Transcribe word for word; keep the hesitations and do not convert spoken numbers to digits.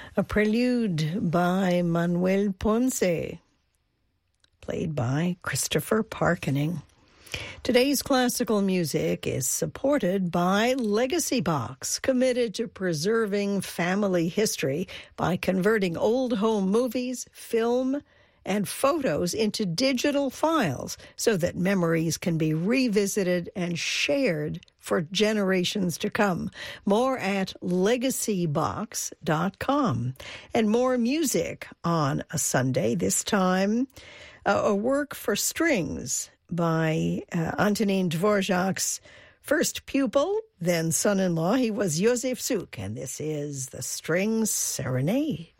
a prelude by Manuel Ponce, played by Christopher Parkening. Today's classical music is supported by Legacy Box, committed to preserving family history by converting old home movies, film, and photos into digital files so that memories can be revisited and shared for generations to come. More at legacy box dot com. And more music on a Sunday, this time uh, a work for strings by uh, Antonin Dvorak's first pupil, then son-in-law. He was Josef Suk, and this is the String Serenade.